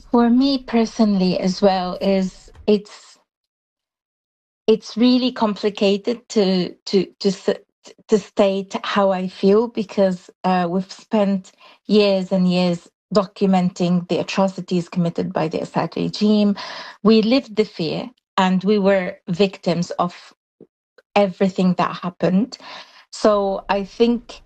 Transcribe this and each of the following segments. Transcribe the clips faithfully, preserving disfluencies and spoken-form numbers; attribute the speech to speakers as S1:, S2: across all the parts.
S1: For me personally as well, is it's it's really complicated to to to s- to state how I feel, because uh, we've spent years and years documenting the atrocities committed by the Assad regime. We lived the fear, and we were victims of everything that happened. So I think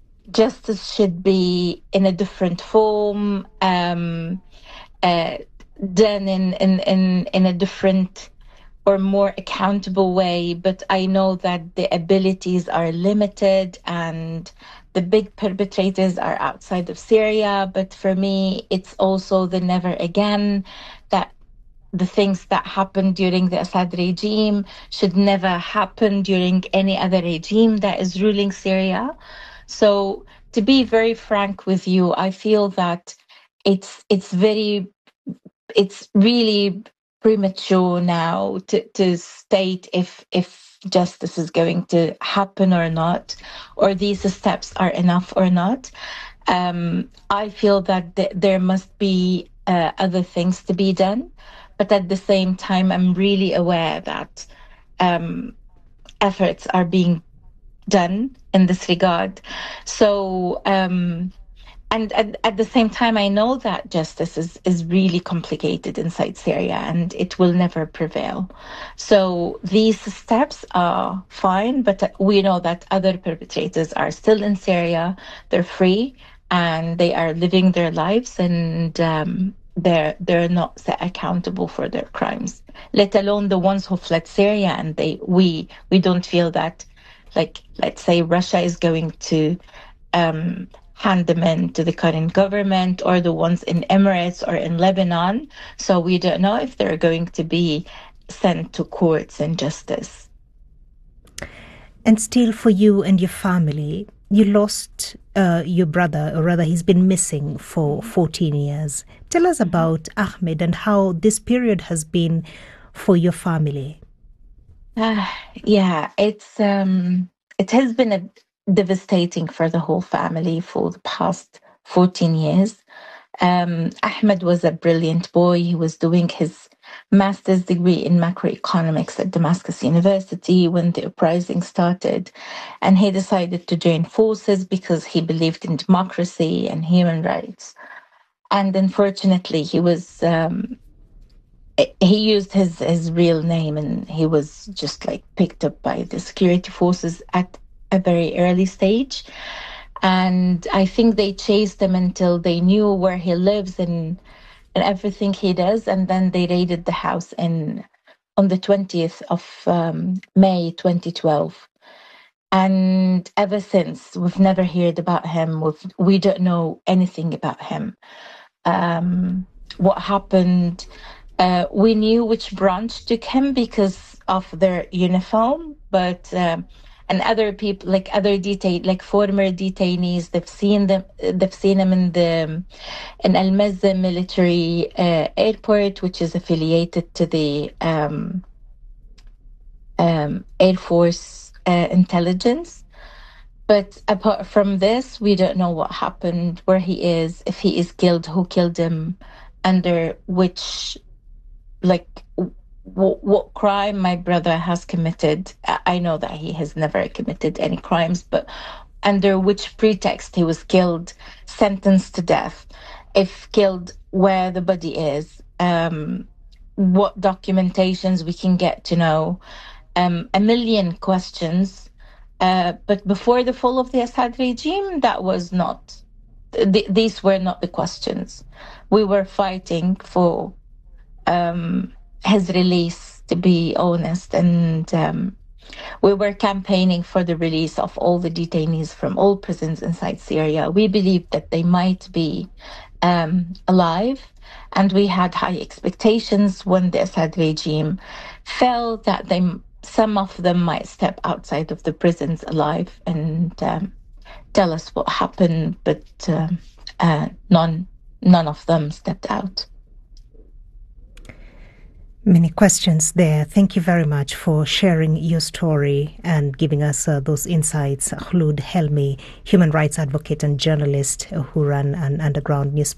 S1: justice should be in a different form, um, uh, done in, in, in, in a different or more accountable way. But I know that the abilities are limited and the big perpetrators are outside of Syria. But for me, it's also the never again, that the things that happened during the Assad regime should never happen during any other regime that is ruling Syria. So, to be very frank with you, I feel that it's it's very it's really premature now to, to state if if justice is going to happen or not, or these steps are enough or not. Um, I feel that th- there must be uh, other things to be done, but at the same time, I'm really aware that um, efforts are being done in this regard. So, um, and at, at the same time, I know that justice is, is really complicated inside Syria and it will never prevail. So these steps are fine, but we know that other perpetrators are still in Syria. They're free and they are living their lives, and um, they're they're not set accountable for their crimes, let alone the ones who fled Syria. And they we we don't feel that, like, let's say Russia is going to um, hand them in to the current government, or the ones in Emirates or in Lebanon. So we don't know if they're going to be sent to courts and justice.
S2: And still, for you and your family, you lost uh, your brother, or rather, he's been missing for fourteen years. Tell us about Ahmed and how this period has been for your family.
S1: Uh, yeah, it's um, it has been a devastating for the whole family for the past fourteen years. Um, Ahmed was a brilliant boy. He was doing his master's degree in macroeconomics at Damascus University when the uprising started. And he decided to join forces because he believed in democracy and human rights. And unfortunately, he was um, he used his, his real name, and he was just like picked up by the security forces at a very early stage. And I think they chased him until they knew where he lives and and everything he does. And then they raided the house in on the twentieth of um, May twenty twelve. And ever since, we've never heard about him. We've, we don't know anything about him. Um, what happened? Uh, we knew which branch took him because of their uniform, but um, and other people, like other detain, like former detainees, they've seen them. They've seen him in the in Al Mazza military uh, airport, which is affiliated to the um, um, Air Force uh, intelligence. But apart from this, we don't know what happened, where he is, if he is killed, who killed him, under which, like, w- what crime my brother has committed. I I know that he has never committed any crimes, but under which pretext he was killed, sentenced to death, if killed, where the body is, um, what documentations we can get to know, um, a million questions. Uh, but before the fall of the Assad regime, that was not, th- these were not the questions. We were fighting for um, his release, to be honest, and um, we were campaigning for the release of all the detainees from all prisons inside Syria. We believed that they might be um, alive, and we had high expectations when the Assad regime fell that they, some of them might step outside of the prisons alive and um, tell us what happened, but um, uh, none, none of them stepped out.
S2: Many questions there. Thank you very much for sharing your story and giving us uh, those insights. Khulud Helmi, human rights advocate and journalist who ran an underground newspaper.